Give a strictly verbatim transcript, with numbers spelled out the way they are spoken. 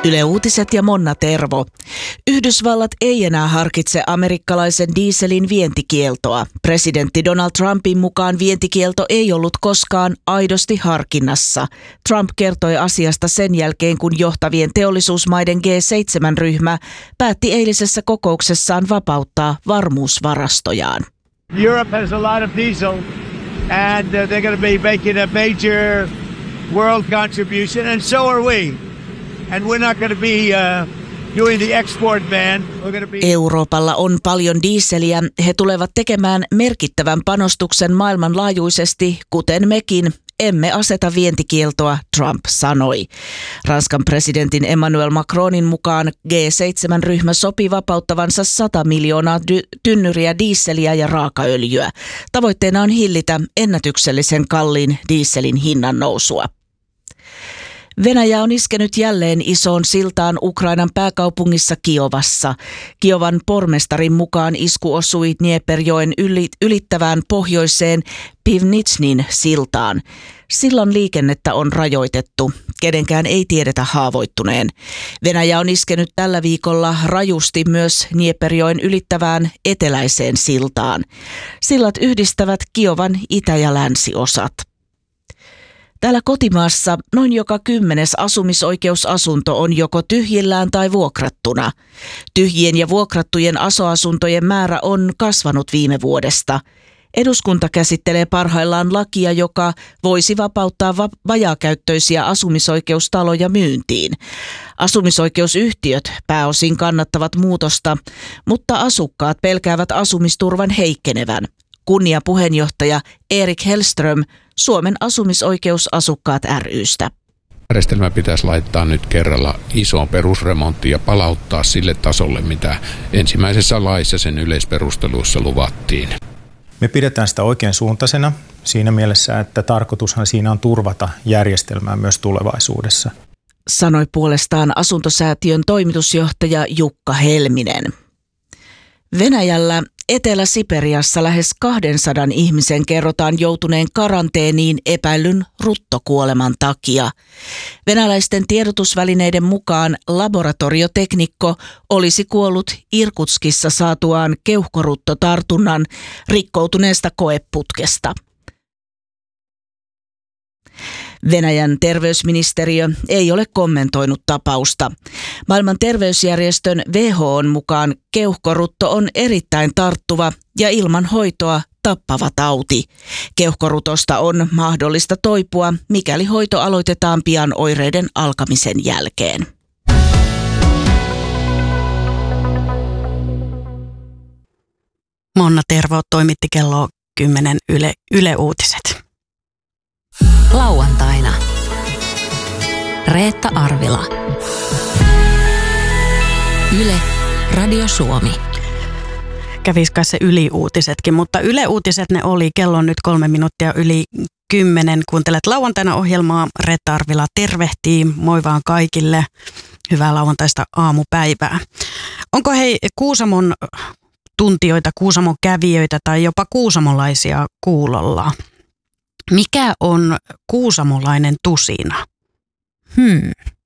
Yle Uutiset ja Monna Tervo. Yhdysvallat ei enää harkitse amerikkalaisen dieselin vientikieltoa. Presidentti Donald Trumpin mukaan vientikielto ei ollut koskaan aidosti harkinnassa. Trump kertoi asiasta sen jälkeen, kun johtavien teollisuusmaiden G seitsemän -ryhmä päätti eilisessä kokouksessaan vapauttaa varmuusvarastojaan. Europe has a lot of diesel and uh, they're going to be making a major world contribution, and so are we. And we're not going to be uh, doing the export ban. We're going to be... Euroopalla on paljon diiseliä. He tulevat tekemään merkittävän panostuksen maailmanlaajuisesti, kuten mekin. Emme aseta vientikieltoa, Trump sanoi. Ranskan presidentin Emmanuel Macronin mukaan G seitsemän -ryhmä sopi vapauttavansa sata miljoonaa dy- tynnyriä diiseliä ja raakaöljyä. Tavoitteena on hillitä ennätyksellisen kalliin dieselin hinnan nousua. Venäjä on iskenyt jälleen isoon siltaan Ukrainan pääkaupungissa Kiovassa. Kiovan pormestarin mukaan isku osui Dnieperjoen ylittävään pohjoiseen Pivnitsnin siltaan. Sillan liikennettä on rajoitettu. Kenenkään ei tiedetä haavoittuneen. Venäjä on iskenyt tällä viikolla rajusti myös Dnieperjoen ylittävään eteläiseen siltaan. Sillat yhdistävät Kiovan itä- ja länsiosat. Täällä kotimaassa noin joka kymmenes asumisoikeusasunto on joko tyhjillään tai vuokrattuna. Tyhjien ja vuokrattujen aso-asuntojen määrä on kasvanut viime vuodesta. Eduskunta käsittelee parhaillaan lakia, joka voisi vapauttaa va- vajaakäyttöisiä asumisoikeustaloja myyntiin. Asumisoikeusyhtiöt pääosin kannattavat muutosta, mutta asukkaat pelkäävät asumisturvan heikkenevän. Kunniapuheenjohtaja Erik Hellström Suomen asumisoikeusasukkaat ry:stä. Järjestelmä pitäisi laittaa nyt kerralla isoon perusremonttiin ja palauttaa sille tasolle, mitä ensimmäisessä laissa sen yleisperusteluissa luvattiin. Me pidetään sitä oikein suuntaisena siinä mielessä, että tarkoitushan siinä on turvata järjestelmää myös tulevaisuudessa. Sanoi puolestaan asuntosäätiön toimitusjohtaja Jukka Helminen. Venäjällä Etelä-Siperiassa lähes kahdensadan ihmisen kerrotaan joutuneen karanteeniin epäillyn ruttokuoleman takia. Venäläisten tiedotusvälineiden mukaan laboratorioteknikko olisi kuollut Irkutskissa saatuaan keuhkoruttotartunnan rikkoutuneesta koeputkesta. Venäjän terveysministeriö ei ole kommentoinut tapausta. Maailman terveysjärjestön W H O:n mukaan keuhkorutto on erittäin tarttuva ja ilman hoitoa tappava tauti. Keuhkorutosta on mahdollista toipua, mikäli hoito aloitetaan pian oireiden alkamisen jälkeen. Monna Tervo toimitti kello kymmenen Yle, Yle Uutiset. Lauantaina Reetta Arvila. Yle Radio Suomi. Kävis kai se Yli Uutisetkin, mutta Yle Uutiset ne oli. Kello on nyt kolme minuuttia yli kymmenen. Kuuntelet Lauantaina ohjelmaa. Reetta Arvila tervehtii. Moi vaan kaikille. Hyvää lauantaista aamupäivää. Onko hei Kuusamon tuntijoita, Kuusamon kävijöitä tai jopa kuusamolaisia kuulolla? Mikä on kuusamolainen tusina? Hmm.